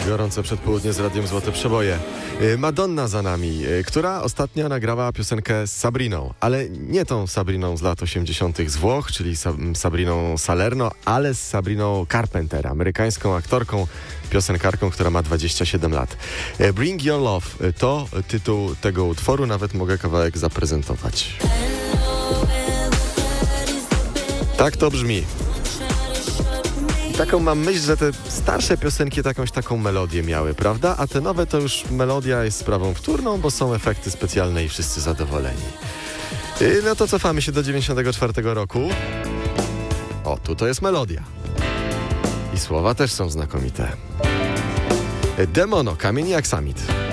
Gorące przedpołudnie z Radiem Złote Przeboje. Madonna za nami, która ostatnio nagrała piosenkę z Sabriną, ale nie tą Sabriną z lat 80. z Włoch, czyli Sabriną Salerno, ale z Sabriną Carpenter, amerykańską aktorką, piosenkarką, która ma 27 lat. Bring Your Love to tytuł tego utworu, nawet mogę kawałek zaprezentować. Tak to brzmi. Taką mam myśl, że te starsze piosenki taką melodię miały, prawda? A te nowe to już melodia jest sprawą wtórną, bo są efekty specjalne i wszyscy zadowoleni. No to cofamy się do 94 roku. O, tu to jest melodia. I słowa też są znakomite. Demono, kamień jak samit.